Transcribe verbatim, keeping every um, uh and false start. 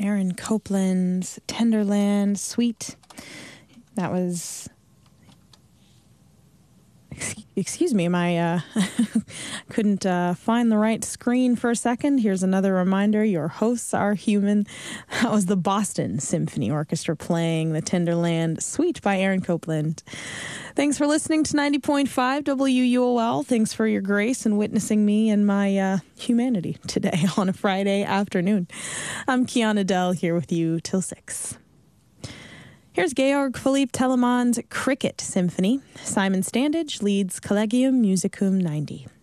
Aaron Copland's Tenderland Suite. That was... Excuse me, my uh, couldn't uh, find the right screen for a second. Here's another reminder. Your hosts are human. That was the Boston Symphony Orchestra playing the Tenderland Suite by Aaron Copland. Thanks for listening to ninety point five W U O L. Thanks for your grace and witnessing me and my uh, humanity today on a Friday afternoon. I'm Kiana Dell here with you till six. Here's Georg Philipp Telemann's Cricket Symphony. Simon Standage leads Collegium Musicum ninety.